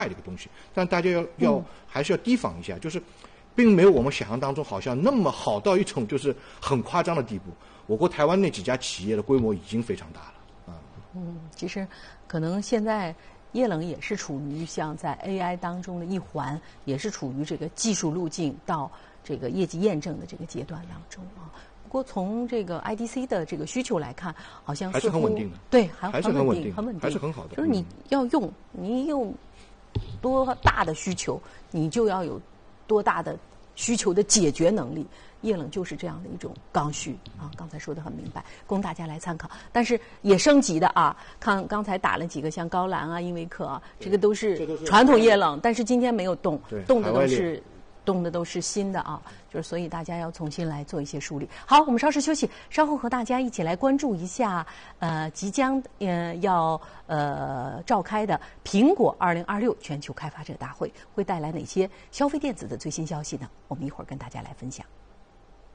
的一个东西，但大家还是要提防一下，就是并没有我们想象当中好像那么好到一种就是很夸张的地步。我国台湾那几家企业的规模已经非常大了啊。 其实可能现在液冷也是处于像在 AI 当中的一环，也是处于这个技术路径到这个业绩验证的这个阶段当中啊。不过从这个 IDC 的这个需求来看，好像还是很稳定的， 对， 还是很稳定， 很稳定， 还是很好的。 就是你要用，你有多大的需求，你就要有多大的需求的解决能力。液冷就是这样的一种刚需啊，刚才说的很明白，供大家来参考。但是也升级的啊，看刚才打了几个像高兰啊、英维克啊，这个都是传统液冷，但是今天没有动的都是新的啊，就是所以大家要重新来做一些梳理。好，我们稍事休息，稍后和大家一起来关注一下即将要召开的苹果2026全球开发者大会会带来哪些消费电子的最新消息呢？我们一会儿跟大家来分享。